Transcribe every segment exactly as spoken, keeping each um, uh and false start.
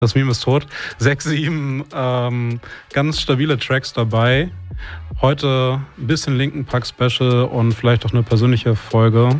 Das Meme ist tot. Sechs, sieben ähm, ganz stabile Tracks dabei. Heute ein bisschen Linkin Park Special und vielleicht auch eine persönliche Folge.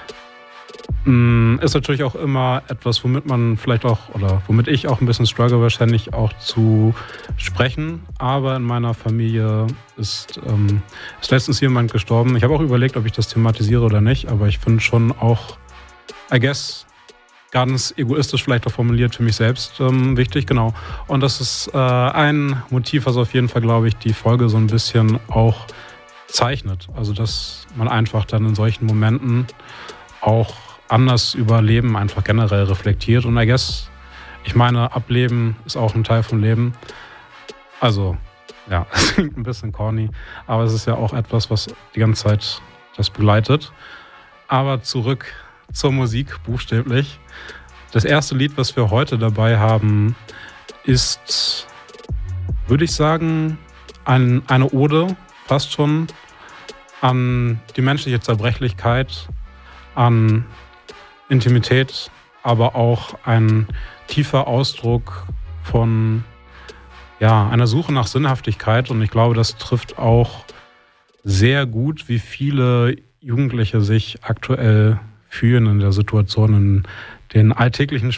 Ist natürlich auch immer etwas, womit man vielleicht auch, oder womit ich auch ein bisschen struggle, wahrscheinlich auch zu sprechen. Aber in meiner Familie ist, ähm, ist letztens jemand gestorben. Ich habe auch überlegt, ob ich das thematisiere oder nicht, aber ich finde schon auch, I guess, ganz egoistisch vielleicht auch formuliert für mich selbst ähm, wichtig, genau. Und das ist äh, ein Motiv, was auf jeden Fall, glaube ich, die Folge so ein bisschen auch zeichnet. Also, dass man einfach dann in solchen Momenten auch anders über Leben einfach generell reflektiert. Und I guess, ich meine, Ableben ist auch ein Teil vom Leben. Also, ja, es klingt ein bisschen corny, aber es ist ja auch etwas, was die ganze Zeit das begleitet. Aber zurück zur Musik, buchstäblich. Das erste Lied, was wir heute dabei haben, ist, würde ich sagen, ein, eine Ode, fast schon, an die menschliche Zerbrechlichkeit, an Intimität, aber auch ein tiefer Ausdruck von ja, einer Suche nach Sinnhaftigkeit. Und ich glaube, das trifft auch sehr gut, wie viele Jugendliche sich aktuell fühlen in der Situation, in den alltäglichen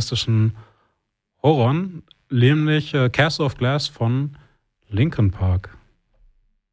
spätkapitalistischen Horrorn, nämlich äh, Castle of Glass von Linkin Park.